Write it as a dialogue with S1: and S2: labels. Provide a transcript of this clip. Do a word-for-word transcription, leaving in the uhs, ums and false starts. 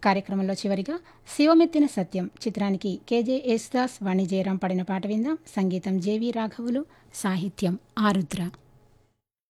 S1: కార్యక్రమంలో చివరిగా శివమెత్తిన సత్యం చిత్రానికి కేజే యేసుదాస్ వాణి జయరాం పాడిన పాట విందాం. సంగీతం జేవి రాఘవులు, సాహిత్యం ఆరుద్ర.